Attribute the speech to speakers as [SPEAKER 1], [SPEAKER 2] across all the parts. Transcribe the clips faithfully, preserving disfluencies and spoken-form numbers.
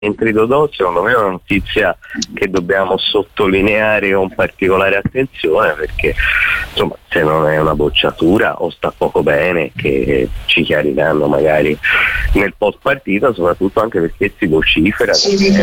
[SPEAKER 1] rientri Dodò secondo me è una notizia che dobbiamo sottolineare con particolare attenzione, perché insomma se non è una bocciatura o sta poco bene, che ci chiariranno magari nel post partita, soprattutto anche perché si vocifera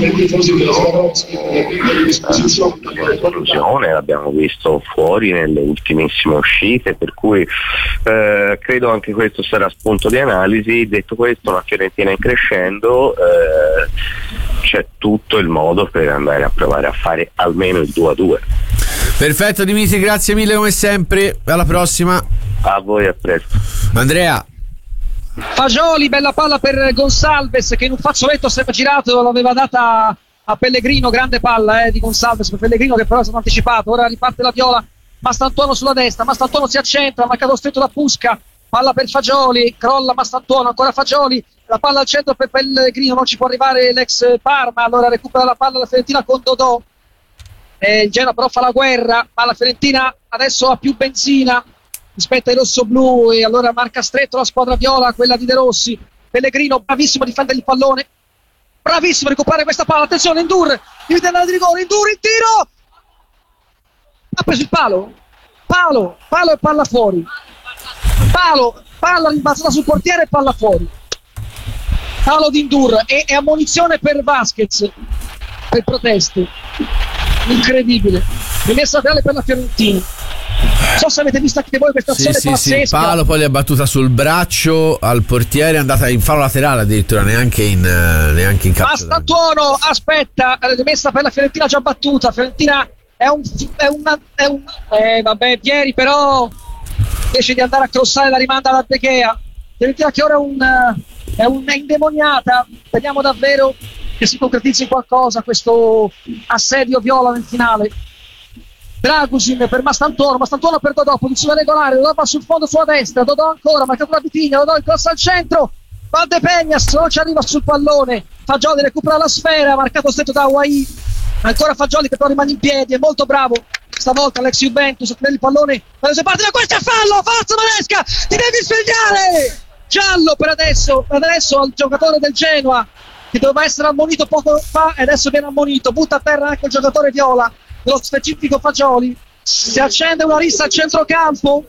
[SPEAKER 1] conclusione, l'abbiamo visto fuori nelle ultimissime uscite, per cui eh, credo anche questo sarà spunto di analisi. Detto questo, la Fiorentina in crescendo, eh, c'è tutto il modo per andare a provare a fare almeno il due a due.
[SPEAKER 2] Perfetto Dimitri, grazie mille come sempre, alla prossima.
[SPEAKER 1] A voi, a presto.
[SPEAKER 2] Andrea.
[SPEAKER 3] Fagioli, bella palla per Gonsalves che in un fazzoletto si era girato, l'aveva data a Pellegrino, grande palla eh, di Gonsalves per Pellegrino, che però è stato anticipato. Ora riparte la Viola, Mastantuono sulla destra, Mastantuono si accentra, marcato stretto da Pusca, palla per Fagioli, crolla Mastantuono, ancora Fagioli, la palla al centro per Pellegrino, non ci può arrivare l'ex Parma, allora recupera la palla la Fiorentina con Dodò, eh, il Genoa però fa la guerra, ma la Fiorentina adesso ha più benzina rispetto ai rossoblù e allora marca stretto la squadra viola, quella di De Rossi. Pellegrino bravissimo a difendere il pallone, bravissimo a recuperare questa palla, attenzione Ndour, diventa andare di rigore, Ndour il tiro, ha preso il palo, palo, palo e palla fuori, palo, palla rimbalzata sul portiere e palla fuori, palo di Ndour e, e ammonizione per Vasquez per proteste, incredibile, rimessa reale per la Fiorentina. Non so se avete visto anche voi questa azione
[SPEAKER 2] sì,
[SPEAKER 3] pazzesca.
[SPEAKER 2] Sì, sì, palo, poi l'ha battuta sul braccio al portiere, è andata in fallo laterale addirittura, neanche in uh, neanche in calcio.
[SPEAKER 3] Mastantuono aspetta, rimessa per la Fiorentina già battuta. Fiorentina è un è una è un eh vabbè, Vieri però invece di andare a crossare la rimanda alla De Gea. Fiorentina che ora è un è una indemoniata. Speriamo davvero che si concretizzi qualcosa questo assedio viola nel finale. Dragusin per Mastantuono, Mastantuono per Dodò, posizione regolare, Dodò va sul fondo sulla destra, Dodò ancora, marcato da Vitigna, Dodò il cross al centro, Valdepeñas non ci arriva sul pallone, Fagioli recupera la sfera, marcato stretto da Guaì, ancora Fagioli che però rimane in piedi, è molto bravo, stavolta l'ex Juventus a tenere il pallone, ma se parte da questo è fallo, falso Maresca, ti devi svegliare, giallo per adesso, per adesso al giocatore del Genoa, che doveva essere ammonito poco fa e adesso viene ammonito, butta a terra anche il giocatore viola, dello specifico Fagioli, si accende una rissa al centrocampo,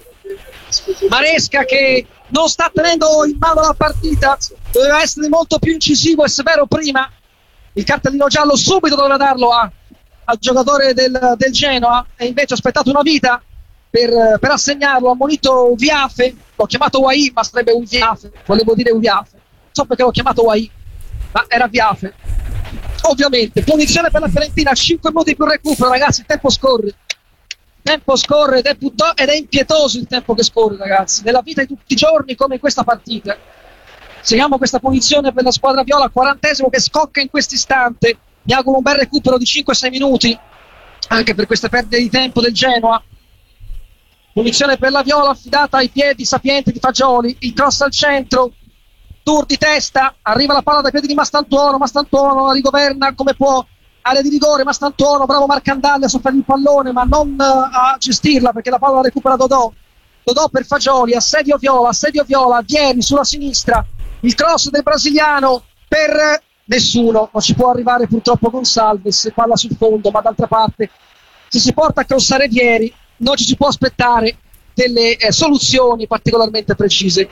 [SPEAKER 3] Maresca che non sta tenendo in mano la partita, doveva essere molto più incisivo e severo prima, il cartellino giallo subito doveva darlo a, al giocatore del, del Genoa e invece ha aspettato una vita per, per assegnarlo, ha ammonito Uviafe, l'ho chiamato Guaì ma sarebbe Uviafe, volevo dire Uviafe, non so perché l'ho chiamato Guaì ma era Viafe. Ovviamente punizione per la Fiorentina, cinque minuti più recupero, ragazzi, il tempo scorre, il tempo scorre ed è, putto- ed è impietoso il tempo che scorre, ragazzi, nella vita di tutti i giorni come in questa partita. Seguiamo questa punizione per la squadra viola, quarantesimo che scocca in questo istante, mi auguro un bel recupero di cinque sei minuti anche per queste perdite di tempo del Genoa. Punizione per la viola affidata ai piedi sapienti di Fagioli, il cross al centro, tour di testa, arriva la palla dai piedi di Mastantuono, Mastantuono la rigoverna come può, area di rigore, Mastantuono, bravo Marcandaglia a sofferre il pallone ma non uh, a gestirla perché la palla la recupera Dodò, Dodò per Fagioli, assedio viola, assedio viola, Vieri sulla sinistra, il cross del brasiliano per nessuno, non ci può arrivare purtroppo Gonsalves, palla sul fondo, ma d'altra parte se si porta a crossare Vieri non ci si può aspettare delle eh, soluzioni particolarmente precise.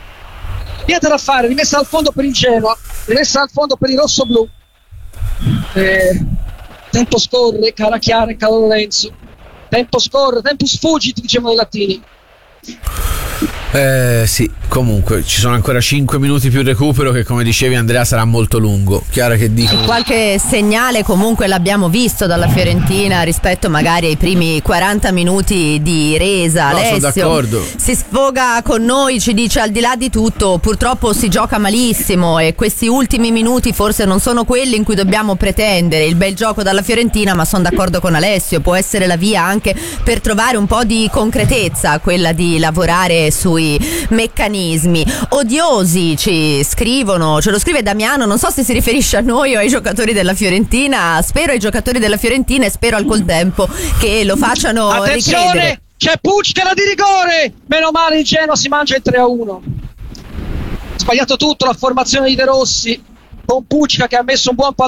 [SPEAKER 3] Niente da fare, rimessa al fondo per il Genoa, rimessa al fondo per il rossoblù. Eh, tempo scorre, cara Chiara e caro Lorenzo. Tempo scorre, tempus fugit, dicevano i latini.
[SPEAKER 2] Eh sì, comunque ci sono ancora cinque minuti più recupero che come dicevi Andrea sarà molto lungo. Chiara che dico?
[SPEAKER 4] Qualche segnale comunque l'abbiamo visto dalla Fiorentina rispetto magari ai primi quaranta minuti di resa.
[SPEAKER 2] No,
[SPEAKER 4] Alessio
[SPEAKER 2] sono d'accordo.
[SPEAKER 4] Si sfoga con noi, ci dice al di là di tutto purtroppo si gioca malissimo e questi ultimi minuti forse non sono quelli in cui dobbiamo pretendere il bel gioco dalla Fiorentina, ma sono d'accordo con Alessio, può essere la via anche per trovare un po' di concretezza, quella di lavorare sui meccanismi. Odiosi ci scrivono, ce lo scrive Damiano, non so se si riferisce a noi o ai giocatori della Fiorentina, spero ai giocatori della Fiorentina e spero al contempo che lo facciano
[SPEAKER 3] attenzione,
[SPEAKER 4] ricredere.
[SPEAKER 3] C'è Pucci che la di rigore, meno male il Genoa si mangia il tre a uno, sbagliato tutto, la formazione di De Rossi, con Puccia che ha messo un buon